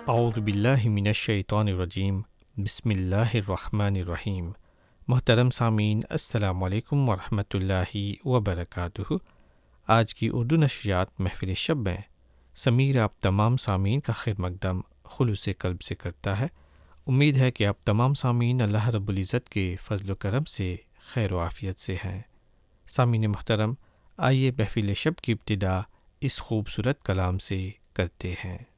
औज़ु बिल्लाहि मिनश्शैतानिर्रजीम बिस्मिल्लाहिर्रहमानिर्रहीम। मोहतरम सामीन अस्सलामु अलैकुम वरहमतुल्लाहि वबरकातुहु। आज की उर्दू नशरियात महफ़िल शब में समीर आप तमाम सामीन का खैर मकदम खुलूस कल्ब से करता है। उम्मीद है कि आप तमाम सामीन अल्लाह रब्बुल इज़्ज़त के फ़ज़ल व करम से खैर व आफ़ियत से हैं। सामीन मोहतरम, आइए महफ़िल शब की इब्तिदा इस खूबसूरत कलाम से करते हैं।